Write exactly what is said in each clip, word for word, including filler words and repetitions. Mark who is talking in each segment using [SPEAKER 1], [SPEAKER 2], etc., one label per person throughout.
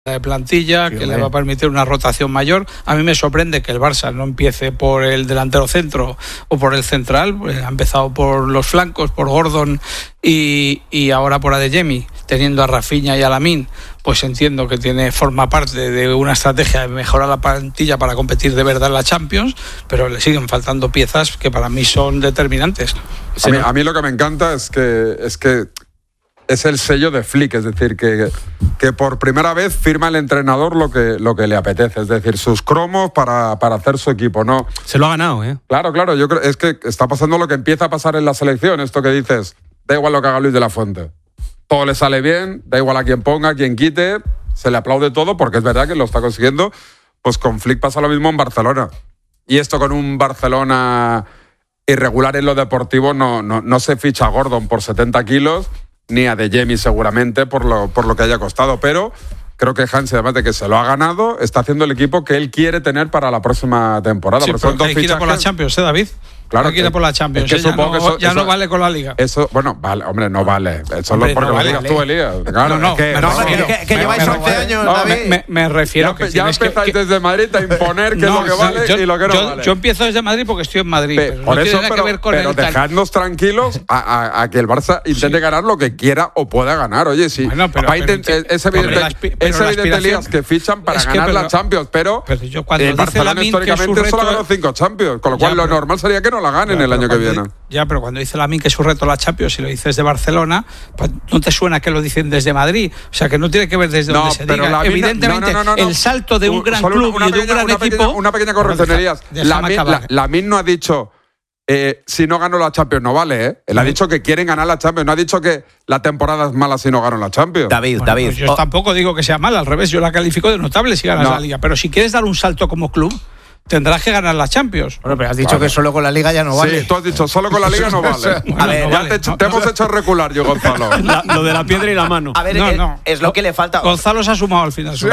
[SPEAKER 1] de plantilla, sí, que le va a permitir una rotación mayor. A mí me sorprende que el Barça no empiece por el delantero centro o por el central. Ha empezado por los flancos, por Gordon y, y ahora por Adeyemi, teniendo a Rafinha y a Lamine. Pues entiendo que tiene forma parte de una estrategia de mejorar la plantilla para competir de verdad en la Champions, pero le siguen faltando piezas que para mí son determinantes.
[SPEAKER 2] A mí, a mí lo que me encanta es que es que es el sello de Flick, es decir, que, que por primera vez firma el entrenador lo que, lo que le apetece, es decir, sus cromos para, para hacer su equipo, ¿no?
[SPEAKER 3] Se lo ha ganado, ¿eh?
[SPEAKER 2] Claro, claro, yo creo, es que está pasando lo que empieza a pasar en la selección, esto que dices, da igual lo que haga Luis de la Fuente, todo le sale bien, da igual a quien ponga, a quien quite, se le aplaude todo, porque es verdad que lo está consiguiendo. Pues con Flick pasa lo mismo en Barcelona, y esto con un Barcelona irregular en lo deportivo, no, no, no se ficha a Gordon por setenta kilos, ni a Adeyemi seguramente por lo, por lo que haya costado, pero creo que Hansi, además de que se lo ha ganado, está haciendo el equipo que él quiere tener para la próxima temporada.
[SPEAKER 1] Sí, pero hay que ir por la Champions, ¿eh, David?
[SPEAKER 2] Claro,
[SPEAKER 1] hay que ir por la Champions,
[SPEAKER 2] es que
[SPEAKER 1] ¿eh? ya, no, que eso, ya eso, no vale con la Liga.
[SPEAKER 2] Eso, bueno, vale, hombre, no vale. Eso hombre, es porque no vale, lo digas vale. tú, Elías. Claro,
[SPEAKER 1] no, no,
[SPEAKER 2] es que,
[SPEAKER 1] no,
[SPEAKER 2] no,
[SPEAKER 1] no,
[SPEAKER 2] que,
[SPEAKER 1] que,
[SPEAKER 4] que me, lleváis once años, no, David.
[SPEAKER 1] Me, me refiero
[SPEAKER 2] ya,
[SPEAKER 1] que
[SPEAKER 2] ya empezáis que, desde Madrid a imponer qué no, es lo que vale
[SPEAKER 1] yo,
[SPEAKER 2] y lo que no
[SPEAKER 1] yo,
[SPEAKER 2] vale.
[SPEAKER 1] Yo empiezo desde Madrid porque estoy en Madrid.
[SPEAKER 2] Pe,
[SPEAKER 1] pero
[SPEAKER 2] por
[SPEAKER 1] no
[SPEAKER 2] eso,
[SPEAKER 1] tiene nada
[SPEAKER 2] pero,
[SPEAKER 1] que ver con
[SPEAKER 2] pero
[SPEAKER 1] el
[SPEAKER 2] dejadnos tranquilos a, a, a que el Barça intente sí. ganar lo que quiera o pueda ganar. Oye, sí. Bueno, pero, pero, pero, es evidente, es evidente Elías, que fichan para ganar la Champions, pero el Barcelona históricamente solo ha ganado cinco Champions, con lo cual lo normal sería que no la ganen el año que viene.
[SPEAKER 1] Ya, pero cuando dice Lamine que su reto la Champions y lo dices de Barcelona, pues no te suena que lo dicen desde Madrid. O sea, que no tiene que ver desde no, donde se diga. Lamine, Evidentemente, no, no, no, no, el salto de un gran club una, una y de un gran
[SPEAKER 2] una
[SPEAKER 1] equipo...
[SPEAKER 2] Pequeña, una pequeña corrección, Elías. Lamine no ha dicho... Eh, si no gano la Champions no vale, ¿eh? Él ha dicho que quieren ganar la Champions, no ha dicho que la temporada es mala si no ganan la Champions.
[SPEAKER 4] David,
[SPEAKER 1] bueno,
[SPEAKER 4] David.
[SPEAKER 1] Pues yo oh. tampoco digo que sea mala, al revés, yo la califico de notable si ganas no. la Liga, pero si quieres dar un salto como club, tendrás que ganar la Champions.
[SPEAKER 4] Bueno, pero has dicho
[SPEAKER 2] vale.
[SPEAKER 4] que solo con la Liga ya no vale.
[SPEAKER 2] Sí, tú has dicho solo con la Liga no vale.
[SPEAKER 4] bueno, a ver,
[SPEAKER 2] ya
[SPEAKER 4] no vale.
[SPEAKER 2] te, hecho, te hemos hecho recular yo, Gonzalo.
[SPEAKER 3] La, lo de la piedra y la mano.
[SPEAKER 4] A ver,
[SPEAKER 1] no,
[SPEAKER 4] es,
[SPEAKER 1] no.
[SPEAKER 4] es lo que le falta.
[SPEAKER 1] Gonzalo se ha sumado al final.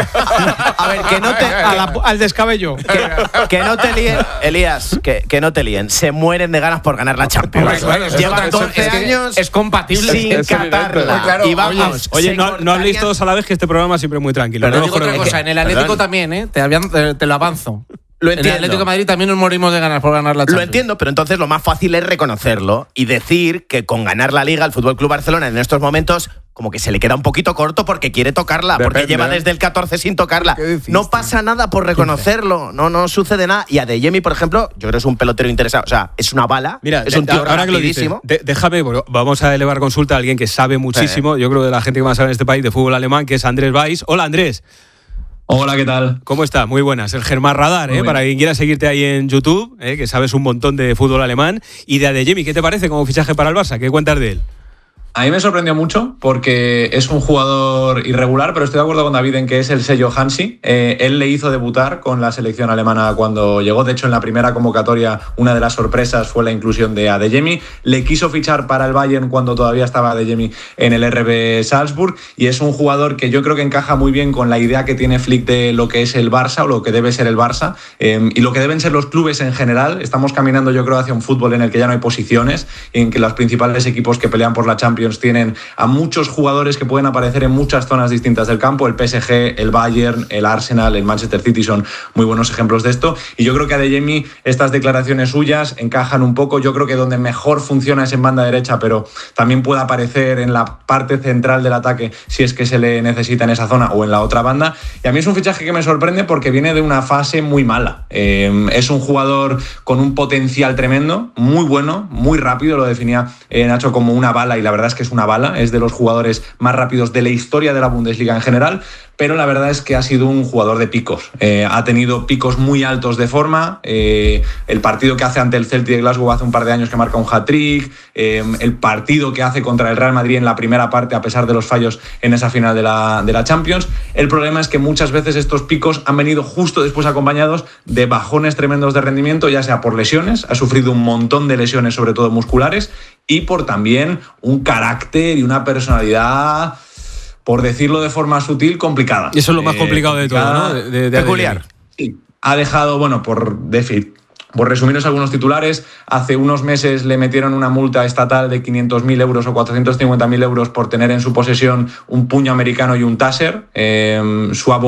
[SPEAKER 4] a ver, que no te...
[SPEAKER 1] A la, al descabello.
[SPEAKER 4] Que, que no te líen, Elías, que, que no te líen. Se mueren de ganas por ganar la Champions.
[SPEAKER 1] Claro,
[SPEAKER 4] Llevan doce años
[SPEAKER 5] es compatible
[SPEAKER 4] sin
[SPEAKER 2] es
[SPEAKER 4] catarla.
[SPEAKER 5] Claro,
[SPEAKER 4] y vamos.
[SPEAKER 3] Oye, no, no habléis todos a la vez, que este programa siempre es muy tranquilo.
[SPEAKER 5] Pero
[SPEAKER 3] no
[SPEAKER 5] digo otra cosa, en el Atlético Perdón. también, ¿eh? Te, te, te lo avanzo.
[SPEAKER 4] Lo entiendo.
[SPEAKER 5] En el Atlético de Madrid también nos morimos de ganas por ganar la Champions.
[SPEAKER 4] Lo entiendo, pero entonces lo más fácil es reconocerlo y decir que con ganar la Liga al F C Barcelona en estos momentos como que se le queda un poquito corto porque quiere tocarla, Depende, porque lleva desde el catorce sin tocarla. No pasa nada por reconocerlo, no no sucede nada. Y Adeyemi, por ejemplo, yo creo que es un pelotero interesado, o sea, es una bala,
[SPEAKER 3] Mira,
[SPEAKER 4] es un tío
[SPEAKER 3] ahora
[SPEAKER 4] rapidísimo.
[SPEAKER 3] Que lo dices, de, déjame, bueno, vamos a elevar consulta a alguien que sabe muchísimo, eh. yo creo de la gente que más sabe en este país de fútbol alemán, que es Andrés Weiss. Hola, Andrés.
[SPEAKER 6] Hola, ¿qué tal?
[SPEAKER 3] ¿Cómo estás? Muy buenas. El Germán Radar, ¿eh? Para quien quiera seguirte ahí en YouTube, ¿eh? Que sabes un montón de fútbol alemán. Y de Adeyemi, ¿qué te parece como fichaje para el Barça? ¿Qué cuentas de él?
[SPEAKER 6] A mí me sorprendió mucho porque es un jugador irregular, pero estoy de acuerdo con David en que es el sello Hansi. Eh, él le hizo debutar con la selección alemana cuando llegó. De hecho, en la primera convocatoria, una de las sorpresas fue la inclusión de Adeyemi. Le quiso fichar para el Bayern cuando todavía estaba Adeyemi en el R B Salzburg. Y es un jugador que yo creo que encaja muy bien con la idea que tiene Flick de lo que es el Barça o lo que debe ser el Barça eh, y lo que deben ser los clubes en general. Estamos caminando, yo creo, hacia un fútbol en el que ya no hay posiciones, en que los principales equipos que pelean por la Champions tienen a muchos jugadores que pueden aparecer en muchas zonas distintas del campo. El P S G, el Bayern, el Arsenal, el Manchester City son muy buenos ejemplos de esto. Y yo creo que Adeyemi, estas declaraciones suyas encajan un poco. Yo creo que donde mejor funciona es en banda derecha, pero también puede aparecer en la parte central del ataque si es que se le necesita en esa zona o en la otra banda. Y a mí es un fichaje que me sorprende porque viene de una fase muy mala. Eh, es un jugador con un potencial tremendo, muy bueno, muy rápido. Lo definía eh, Nacho como una bala y la verdad es que es una bala, es de los jugadores más rápidos de la historia de la Bundesliga en general, pero la verdad es que ha sido un jugador de picos. Eh, ha tenido picos muy altos de forma. Eh, el partido que hace ante el Celtic de Glasgow hace un par de años que marca un hat-trick. Eh, el partido que hace contra el Real Madrid en la primera parte, a pesar de los fallos en esa final de la, de la Champions. El problema es que muchas veces estos picos han venido justo después acompañados de bajones tremendos de rendimiento, ya sea por lesiones, ha sufrido un montón de lesiones, sobre todo musculares, y por también un carácter y una personalidad, por decirlo de forma sutil, complicada.
[SPEAKER 3] Y eso es lo más complicado eh, de todo, ¿no?
[SPEAKER 4] De, de, de peculiar.
[SPEAKER 6] Sí. Ha dejado, bueno, por decir, Por resumiros algunos titulares, hace unos meses le metieron una multa estatal de quinientos mil euros o cuatrocientos cincuenta mil euros por tener en su posesión un puño americano y un taser. Eh, su abogado